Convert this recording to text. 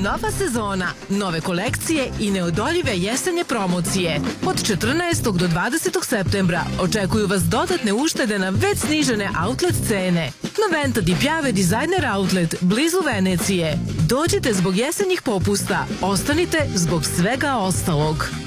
Nova sezona, nove kolekcije i neodoljive jesenje promocije. Od 14. do 20. septembra očekuju vas dodatne uštede na već snižene outlet cene. Noventa di Piave Designer Outlet, blizu Venecije. Dođite zbog jesenjih popusta, ostanite zbog svega ostalog.